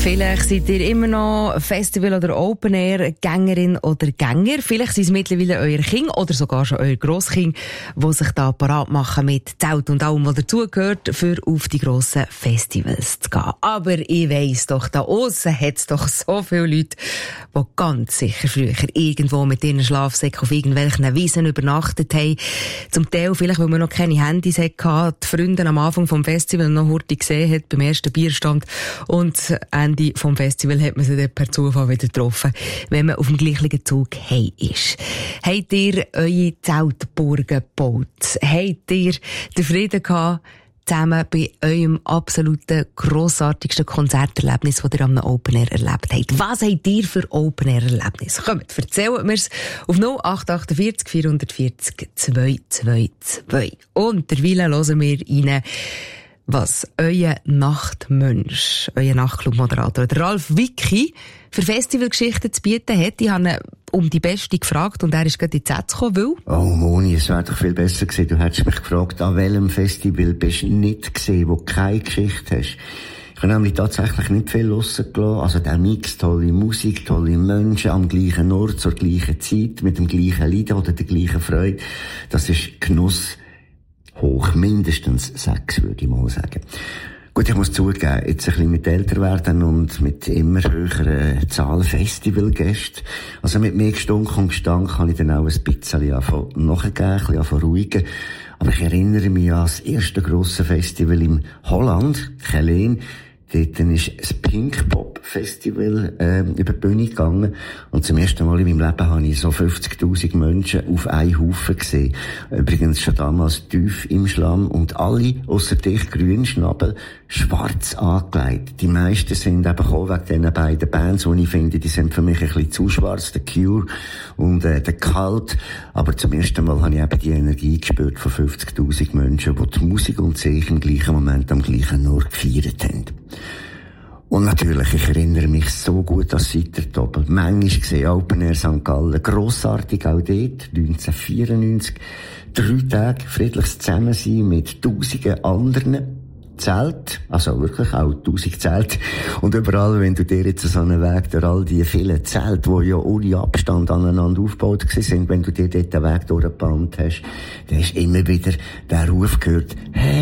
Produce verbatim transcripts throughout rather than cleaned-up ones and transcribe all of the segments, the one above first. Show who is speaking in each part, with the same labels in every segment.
Speaker 1: Vielleicht seid ihr immer noch Festival- oder Open-Air-Gängerin oder Gänger. Vielleicht sind es mittlerweile euer Kind oder sogar schon euer Grosskind, die sich da parat machen mit Zelt und allem, was dazugehört, für auf die grossen Festivals zu gehen. Aber ich weiss doch, da aussen hat es doch so viele Leute, die ganz sicher früher irgendwo mit ihren Schlafsäcken auf irgendwelchen Wiesen übernachtet haben. Zum Teil vielleicht, weil man noch keine Handys hatte, die Freunde am Anfang vom Festival noch heute gesehen hat, beim ersten Bierstand. Und Ende vom Festival hat man sie dann per Zufall wieder getroffen, wenn man auf dem gleichen Zug heim ist. Habt ihr eure Zeltburgen gebaut? Habt ihr den Frieden gehabt, zusammen bei eurem absoluten grossartigsten Konzerterlebnis, das ihr am Open Air erlebt habt? Was habt ihr für Open Air Erlebnis? Kommt, erzählt mir's auf null acht acht vier vier vier vier zwei zwei zwei. Und derweil hören wir rein, was euer Nachtmensch, euer Nachtclub-Moderator, der Ralf Wicki, für Festivalgeschichten zu bieten hat. Ich habe ihn um die Beste gefragt und er ist gerade in die Z gekommen, weil...
Speaker 2: Oh Moni, es wäre doch viel besser gewesen. Du hättest mich gefragt, an welchem Festival bist du nicht gesehen, wo du keine Geschichte hast. Ich habe nämlich tatsächlich nicht viel rausgelassen. Also der Mix, tolle Musik, tolle Menschen am gleichen Ort, zur gleichen Zeit, mit dem gleichen Leiden oder der gleichen Freude. Das ist Genuss hoch, mindestens sechs, würde ich mal sagen. Gut, ich muss zugeben, jetzt ein bisschen mit älter werden und mit immer höheren Zahlen Festivalgästen. Also mit mehr Gestunk und Gestank kann ich dann auch ein bisschen anfangen nachgeben, ein bisschen anfangen ruhigen. Aber ich erinnere mich an das erste grosse Festival in Holland, Geleen. Dort ist das Pink Pop Festival äh, über die Bühne gegangen. Und zum ersten Mal in meinem Leben habe ich so fünfzigtausend Menschen auf einen Haufen gesehen. Übrigens schon damals tief im Schlamm. Und alle, ausser dich, grün Schnabel, schwarz angelegt. Die meisten sind eben gekommen wegen diesen beiden Bands, die ich finde, die sind für mich ein bisschen zu schwarz. Der Cure und äh, der Cult. Aber zum ersten Mal habe ich eben die Energie gespürt von fünfzigtausend Menschen, die die Musik und sich im gleichen Moment am gleichen Ort gefeiert haben. Und natürlich, ich erinnere mich so gut an Seitertobel. Manchmal gesehen, Open Air Sankt Gallen. Grossartig auch dort, neunzehnhundertvierundneunzig. Drei Tage friedliches Zusammensein mit tausenden anderen. Zelt, also wirklich auch tausend Zelte. Und überall, wenn du dir jetzt so einen Weg durch all die vielen Zelte, die ja ohne Abstand aneinander aufgebaut sind, wenn du dir dort den Weg durchgebannt hast, dann hast du immer wieder den Ruf gehört,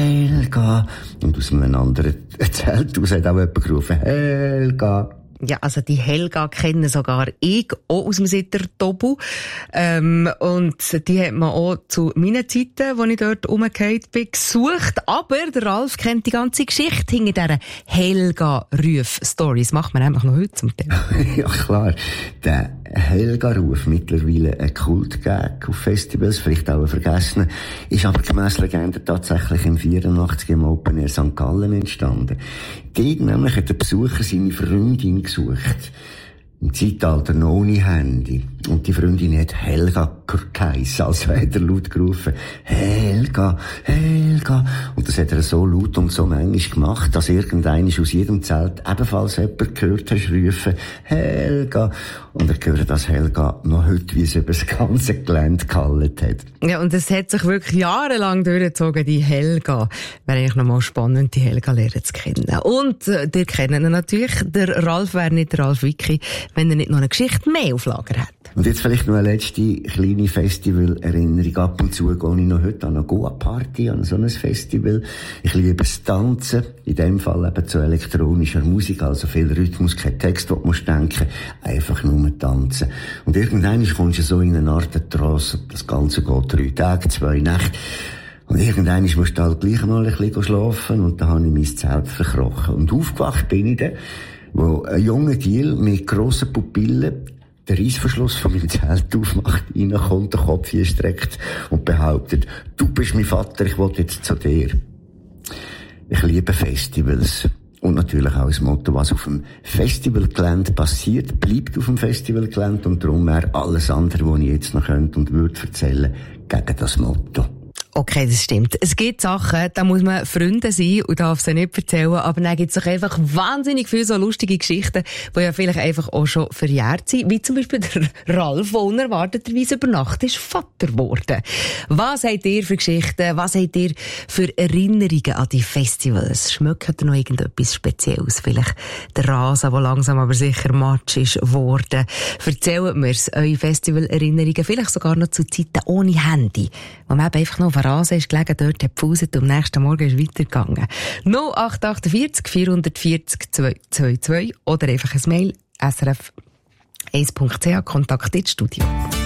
Speaker 2: Helga. Und aus einem anderen Zelt aus hat auch jemand gerufen, Helga.
Speaker 1: Ja, also die Helga kennen sogar ich, auch aus dem Seitertobel. Ähm, und die hat man auch zu meinen Zeiten, als ich dort rumgefallen bin, gesucht. Aber der Ralf kennt die ganze Geschichte hinter dieser Helga-Ruf-Story. Das macht man einfach noch heute zum Teil.
Speaker 2: Ja, klar. Der Helga-Ruf, mittlerweile ein Kultgag auf Festivals, vielleicht auch ein Vergessener, ist aber gemäss Legende tatsächlich im vierundachtzig im Open Air Sankt Gallen entstanden. Dort nämlich hat der Besucher seine Freundin gesucht. Im Zeitalter noch ohne Handy. Und die Freundin hat Helga geheissen. Also hat er laut gerufen, Helga, Helga. Und das hat er so laut und so manchmal gemacht, dass irgendeiner aus jedem Zelt ebenfalls jemand gehört hat rufen, Helga. Und er hört das Helga noch heute, wie es über das ganze Gelände gehalten hat.
Speaker 1: Ja, und es hat sich wirklich jahrelang durchgezogen, die Helga. Wäre eigentlich nochmal spannend, die Helga lernen zu kennen. Und äh, ihr kennt ihn natürlich, der Ralf wäre nicht der Ralf Wicki, wenn er nicht noch eine Geschichte mehr auf Lager hat.
Speaker 2: Und jetzt vielleicht noch eine letzte kleine Festival-Erinnerung. Ab und zu gehe ich noch heute an eine Goa-Party, an so ein Festival. Ich liebe das Tanzen. In dem Fall eben zu elektronischer Musik, also viel Rhythmus, kein Text, wo du musst denken, einfach nur tanzen. Und irgendwann kommst du so in eine Art Trance. Das Ganze geht drei Tage, zwei Nächte. Und irgendwann musst du halt gleich mal ein bisschen schlafen. Und dann habe ich mein Zelt verkrochen. Und aufgewacht bin ich dann, wo ein junger Giel mit grossen Pupillen den Reissverschluss von meinem Zelt aufmacht, reinkommt, den Kopf hier streckt und behauptet, du bist mein Vater, ich will jetzt zu dir. Ich liebe Festivals. Und natürlich auch das Motto, was auf dem Festivalgelände passiert, bleibt auf dem Festivalgelände und darum wäre alles andere, was ich jetzt noch könnte und würde erzählen, gegen das Motto.
Speaker 1: Okay, das stimmt. Es gibt Sachen, da muss man Freunde sein und darf sie nicht erzählen, aber dann gibt es doch einfach wahnsinnig viele so lustige Geschichten, die ja vielleicht einfach auch schon verjährt sind, wie zum Beispiel der Ralf, der unerwarteterweise über Nacht ist Vater geworden. Was habt ihr für Geschichten, was habt ihr für Erinnerungen an die Festivals? Schmeckt ihr noch irgendetwas Spezielles? Vielleicht der Rasen, der langsam aber sicher matsch ist geworden. Erzählt mir's, eure Festivalerinnerungen, vielleicht sogar noch zu Zeiten ohne Handy, wo man einfach noch auf den Rasen ist gelegen, dort hat gepfuset und am nächsten Morgen ist weitergegangen. null acht acht vier vier vier zwei zwei zwei oder einfach ein Mail s r f eins punkt c h, Kontakt ins Studio.